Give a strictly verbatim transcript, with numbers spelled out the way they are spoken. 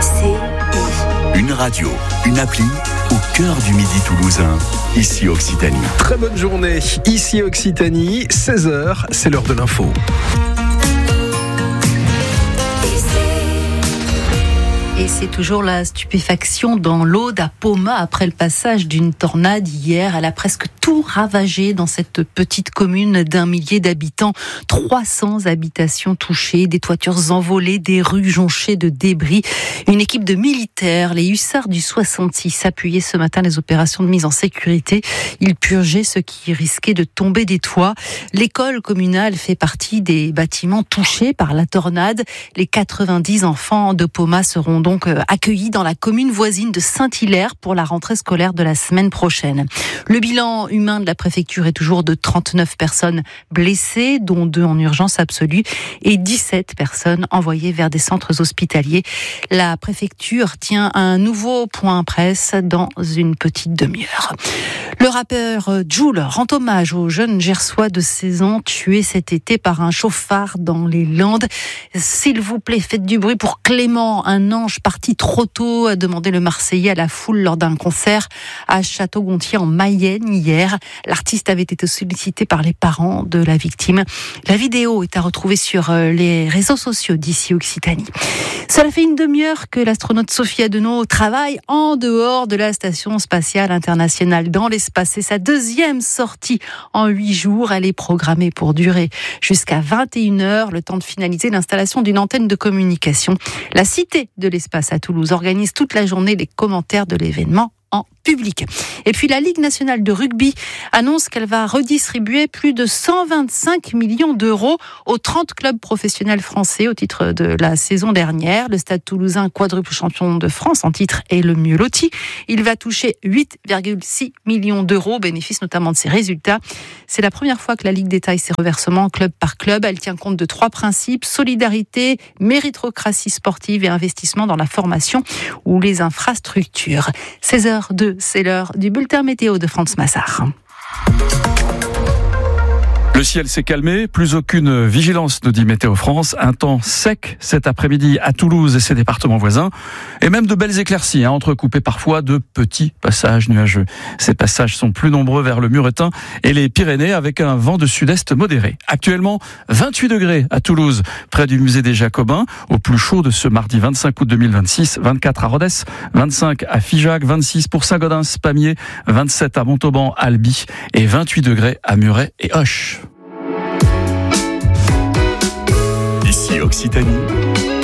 I. Une radio, une appli au cœur du Midi toulousain, ici Occitanie. Très bonne journée, ici Occitanie, seize heures, c'est l'heure de l'info. Et c'est toujours la stupéfaction dans l'Aude à Poma après le passage d'une tornade hier. Elle a presque tout ravagé dans cette petite commune d'un millier d'habitants. trois cents habitations touchées, des toitures envolées, des rues jonchées de débris. Une équipe de militaires, les hussards du soixante-six, appuyaient ce matin les opérations de mise en sécurité. Ils purgeaient ce qui risquait de tomber des toits. L'école communale fait partie des bâtiments touchés par la tornade. Les quatre-vingt-dix enfants de Poma seront donc accueillis dans la commune voisine de Saint-Hilaire pour la rentrée scolaire de la semaine prochaine. Le bilan humain de la préfecture est toujours de trente-neuf personnes blessées, dont deux en urgence absolue, et dix-sept personnes envoyées vers des centres hospitaliers. La préfecture tient un nouveau point presse dans une petite demi-heure. Le rappeur Jul rend hommage aux jeunes Gersois de seize ans tués cet été par un chauffard dans les Landes. S'il vous plaît, faites du bruit pour Clément, un ange parti trop tôt, a demandé le Marseillais à la foule lors d'un concert à Château-Gontier en Mayenne hier. L'artiste avait été sollicité par les parents de la victime. La vidéo est à retrouver sur les réseaux sociaux d'ici Occitanie. Cela fait une demi-heure que l'astronaute Sophie Adenau travaille en dehors de la station spatiale internationale dans l'espace. C'est sa deuxième sortie en huit jours. Elle est programmée pour durer jusqu'à vingt et une heures, le temps de finaliser l'installation d'une antenne de communication. La Cité de l'espace à Toulouse organise toute la journée les commentaires de l'événement en public. Et puis la Ligue nationale de rugby annonce qu'elle va redistribuer plus de cent vingt-cinq millions d'euros aux trente clubs professionnels français au titre de la saison dernière. Le Stade toulousain, quadruple champion de France en titre, est le mieux loti. Il va toucher huit virgule six millions d'euros, au bénéfice notamment de ses résultats. C'est la première fois que la Ligue détaille ses reversements club par club. Elle tient compte de trois principes: solidarité, méritocratie sportive et investissement dans la formation ou les infrastructures. seize heures deux, c'est l'heure du bulletin météo de Franz Massard. Le ciel s'est calmé, plus aucune vigilance, nous dit Météo France. Un temps sec cet après-midi à Toulouse et ses départements voisins. Et même de belles éclaircies, hein, entrecoupées parfois de petits passages nuageux. Ces passages sont plus nombreux vers le Muretin et les Pyrénées avec un vent de sud-est modéré. Actuellement, vingt-huit degrés à Toulouse, près du musée des Jacobins, au plus chaud de ce mardi vingt-cinq août deux mille vingt-six. vingt-quatre à Rodez, vingt-cinq à Figeac, vingt-six pour Saint-Gaudens, Pamiers, vingt-sept à Montauban, Albi et vingt-huit degrés à Muret et Auch. Ici Occitanie,